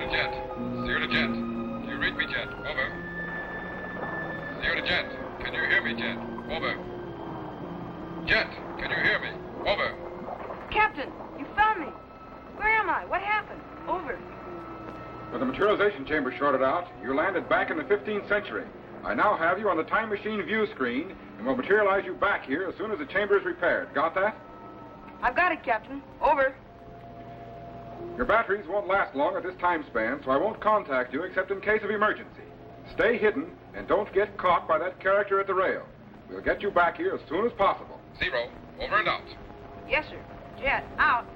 to Jet. Seer to Jet. Do you read me, Jet? Over. Seer to Jet. Can you hear me, Jet? Over. Jet, can you hear me? Over. Captain, you found me. Where am I? What happened? Over. When the materialization chamber shorted out, you landed back in the 15th century. I now have you on the time machine view screen and will materialize you back here as soon as the chamber is repaired. Got that? I've got it, Captain. Over. Your batteries won't last long at this time span, so I won't contact you except in case of emergency. Stay hidden and don't get caught by that character at the rail. We'll get you back here as soon as possible. Zero, over and out. Yes, sir. Jet, out.